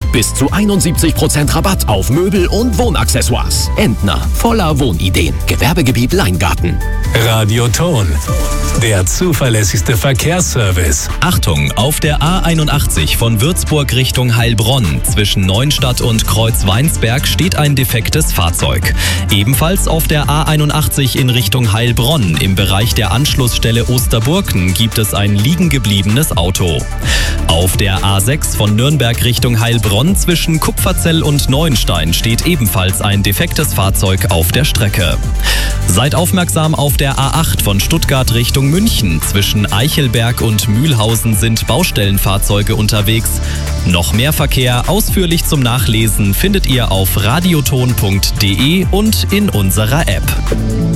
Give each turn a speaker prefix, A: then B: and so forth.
A: Bis zu 71% Rabatt auf Möbel und Wohnaccessoires. Entner, voller Wohnideen. Gewerbegebiet Leingarten.
B: Radioton, der zuverlässigste Verkehrsservice.
C: Achtung, auf der A81 von Würzburg Richtung Heilbronn zwischen Neuenstadt und Kreuzweinsberg steht ein defektes Fahrzeug. Ebenfalls auf der A81 in Richtung Heilbronn im Bereich der Anschlussstelle Osterburken gibt es ein liegengebliebenes Auto. Auf der A6 von Nürnberg Richtung Heilbronn zwischen Kupferzell und Neuenstein steht ebenfalls ein defektes Fahrzeug auf der Strecke. Seid aufmerksam, auf der A8 von Stuttgart Richtung München zwischen Eichelberg und Mühlhausen sind Baustellenfahrzeuge unterwegs. Noch mehr Verkehr ausführlich zum Nachlesen findet ihr auf radioton.de und in unserer App.